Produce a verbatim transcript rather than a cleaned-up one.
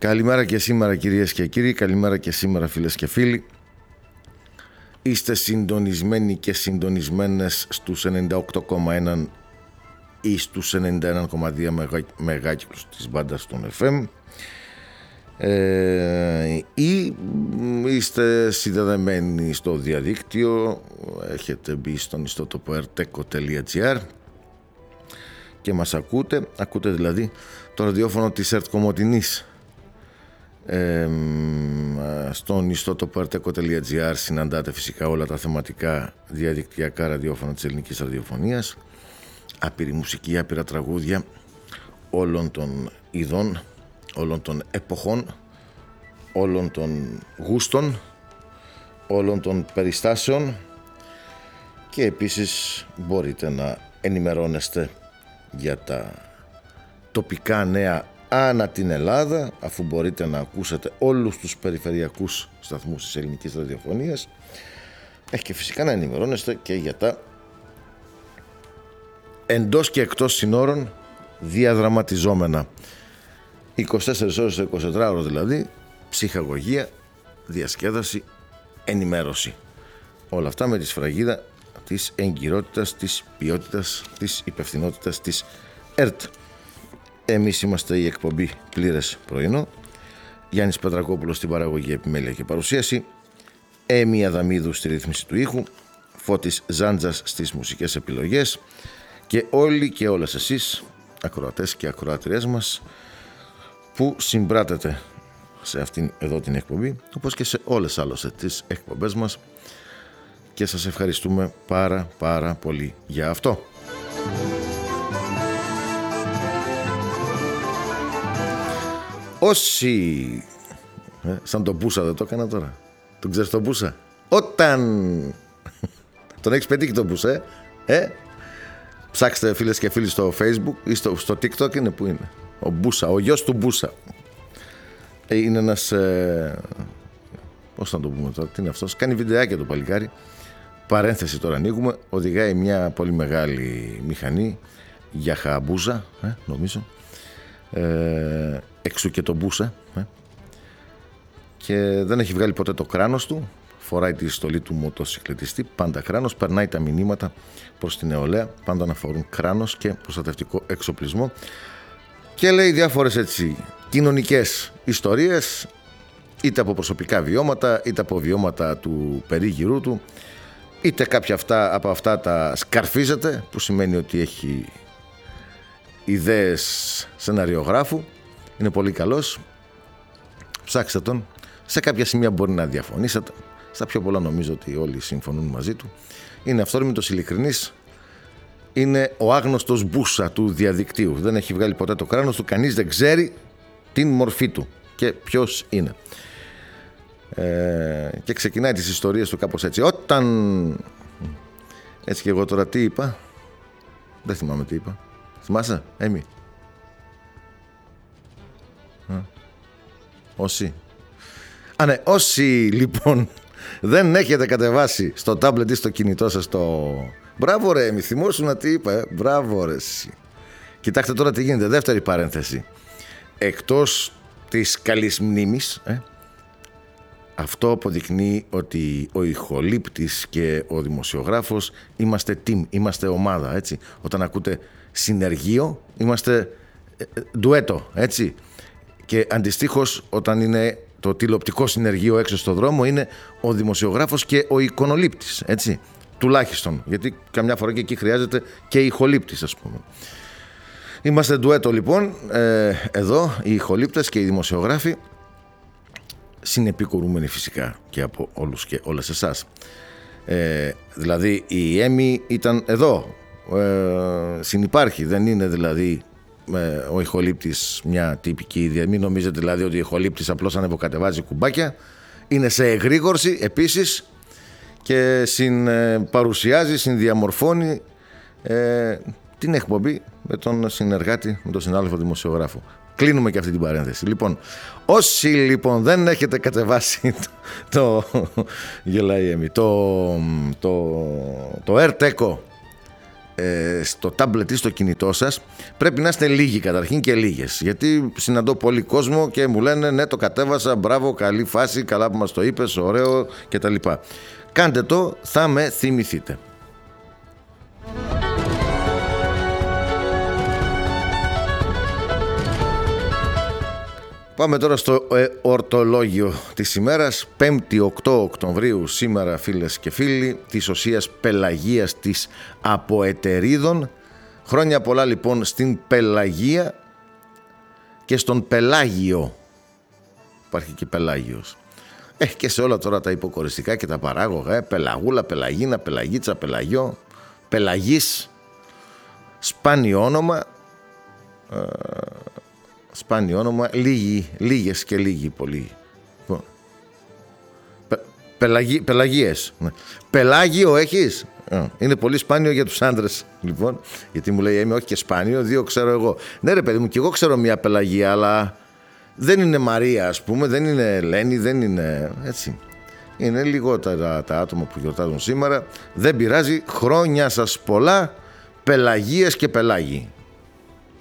Καλημέρα και σήμερα κυρίες και κύριοι, καλημέρα και σήμερα φίλες και φίλοι. Είστε συντονισμένοι και συντονισμένες στους ενενήντα οκτώ κόμμα ένα ή στους ενενήντα ένα κόμμα δύο μεγά, μεγάκυκλους της μπάντας των εφ εμ ε, ή είστε συνδεδεμένοι στο διαδίκτυο, έχετε μπει στον ιστότοπο ερτέκο τελεία τζι άρ και μας ακούτε, ακούτε δηλαδή το ραδιόφωνο της ΕΡΤ Κομοτηνής. Ε, στον ιστότοπο ερτέκο τελεία τζι άρ συναντάτε φυσικά όλα τα θεματικά διαδικτυακά ραδιόφωνα της ελληνικής ραδιοφωνίας, άπειρη μουσική, άπειρα τραγούδια όλων των ειδών, όλων των εποχών, όλων των γούστων, όλων των περιστάσεων, και επίσης μπορείτε να ενημερώνεστε για τα τοπικά νέα ανά την Ελλάδα, αφού μπορείτε να ακούσετε όλους τους περιφερειακούς σταθμούς της ελληνικής ραδιοφωνίας, έχει και φυσικά να ενημερώνεστε και για τα εντός και εκτός συνόρων διαδραματιζόμενα. είκοσι τέσσερις ώρες το εικοσιτετράωρο δηλαδή, ψυχαγωγία, διασκέδαση, ενημέρωση. Όλα αυτά με τη σφραγίδα της εγκυρότητας, της ποιότητας, της υπευθυνότητας της ΕΡΤ. Εμείς είμαστε η εκπομπή Πλήρες Πρωινό. Γιάννης Πετρακόπουλος στην παραγωγή, επιμέλεια και παρουσίαση. Έμι Αδαμίδου στη ρύθμιση του ήχου. Φώτης Ζάντζας στις μουσικές επιλογές. Και όλοι και όλες εσείς, ακροατές και ακροάτριές μας, που συμπράτετε σε αυτήν εδώ την εκπομπή, όπως και σε όλες άλλες τις εκπομπές μας, και σας ευχαριστούμε πάρα πάρα πολύ για αυτό. Όσοι, ε, σαν τον Μπούσα δεν το έκανα τώρα, τον ξέρεις τον Μπούσα, όταν τον έχεις πετύχει τον Μπούσα, ε, ε? Ψάξτε φίλες και φίλοι στο Facebook ή στο, στο TikTok, είναι που είναι ο Μπούσα, ο γιος του Μπούσα. ε, είναι ένας ε, πώς θα το πούμε τώρα, τι είναι αυτός, κάνει βιντεάκια το παλικάρι. Παρένθεση τώρα ανοίγουμε, οδηγάει μια πολύ μεγάλη μηχανή για χαμπούζα, ε, νομίζω, ε, εξού και το Μπούσα, ε, και δεν έχει βγάλει ποτέ το κράνος του. Φοράει τη στολή του μοτοσυκλετιστή, πάντα κράνος, περνάει τα μηνύματα προς την νεολαία, πάντα να φορούν κράνος και προστατευτικό εξοπλισμό, και λέει διάφορες έτσι κοινωνικές ιστορίες, είτε από προσωπικά βιώματα, είτε από βιώματα του περίγυρου του, είτε κάποια αυτά, από αυτά τα σκαρφίζεται, που σημαίνει ότι έχει ιδέες σεναριογράφου. Είναι πολύ καλός, ψάξτε τον. Σε κάποια σημεία μπορεί να διαφωνήσετε, στα πιο πολλά νομίζω ότι όλοι συμφωνούν μαζί του. Είναι αυθόρμητος, ειλικρινής, είναι ο άγνωστος Μπούσα του διαδικτύου. Δεν έχει βγάλει ποτέ το κράνος του, κανείς δεν ξέρει την μορφή του και ποιος είναι. Ε, και ξεκινάει τις ιστορίες του κάπως έτσι. Όταν, έτσι και εγώ τώρα τι είπα, δεν θυμάμαι τι είπα. Θυμάσαι, Έμι? Όσοι Α, ναι, όσοι λοιπόν δεν έχετε κατεβάσει στο τάμπλετ ή στο κινητό σας το... Μπράβο ρε, μη θυμόσουνα τι είπα, ε. Μπράβο ρε εσύ. Κοιτάξτε τώρα τι γίνεται, δεύτερη παρένθεση. Εκτός της καλής μνήμης, ε, αυτό αποδεικνύει ότι ο ηχολήπτης και ο δημοσιογράφος είμαστε team, είμαστε ομάδα, έτσι. Όταν ακούτε συνεργείο, είμαστε ντουέτο, έτσι. Και αντιστοίχως όταν είναι το τηλεοπτικό συνεργείο έξω στο δρόμο, είναι ο δημοσιογράφος και ο εικονολήπτης, έτσι, τουλάχιστον, γιατί καμιά φορά και εκεί χρειάζεται και ηχολήπτης, ας πούμε. Είμαστε ντουέτο λοιπόν, ε, εδώ οι ηχολήπτες και οι δημοσιογράφοι, συνεπικουρούμενοι φυσικά και από όλους και όλες εσάς. Ε, δηλαδή η Έμι ήταν εδώ, ε, συνυπάρχει, δεν είναι δηλαδή ο ηχολήπτης μια τυπική ιδέα. Μην νομίζετε δηλαδή ότι ο ηχολήπτης απλώς ανεβοκατεβάζει κουμπάκια. Είναι σε εγρήγορση επίσης και συμπαρουσιάζει, συνδιαμορφώνει ε, την εκπομπή με τον συνεργάτη, με τον συνάδελφο δημοσιογράφο. Κλείνουμε και αυτή την παρένθεση. Λοιπόν, όσοι λοιπόν δεν έχετε κατεβάσει το, το γελάει Έμι, το, το, το ερτέκο ε, στο τάμπλετ ή στο κινητό σας, πρέπει να είστε λίγοι καταρχήν και λίγες. Γιατί συναντώ πολύ κόσμο και μου λένε ναι, το κατέβασα, μπράβο, καλή φάση, καλά που μας το είπες, ωραίο κτλ. Κάντε το, θα με θυμηθείτε. Πάμε τώρα στο ε, ορτολόγιο της ημέρας. Πέμπτη οκτώ Οκτωβρίου σήμερα, φίλες και φίλοι, της Οσίας Πελαγίας της Αποετερίδων. Χρόνια πολλά λοιπόν στην Πελαγία και στον Πελάγιο. Υπάρχει και Πελάγιος. Ε, και σε όλα τώρα τα υποκοριστικά και τα παράγωγα. Ε, Πελαγούλα, Πελαγίνα, Πελαγίτσα, Πελαγιό, Πελαγής. Σπάνιο όνομα. Ε, Σπάνιο όνομα, λίγοι, λίγες και λίγοι πολύ. Πε, πελαγί, πελαγίες. Πελάγιο έχεις? Είναι πολύ σπάνιο για τους άντρες, λοιπόν. Γιατί μου λέει, είμαι όχι και σπάνιο, δύο ξέρω εγώ. Ναι ρε παιδί μου, και εγώ ξέρω μια Πελαγία, αλλά δεν είναι Μαρία, ας πούμε, δεν είναι Ελένη, δεν είναι έτσι. Είναι λιγότερα τα άτομα που γιορτάζουν σήμερα. Δεν πειράζει, χρόνια σας πολλά, Πελαγίες και Πελάγοι.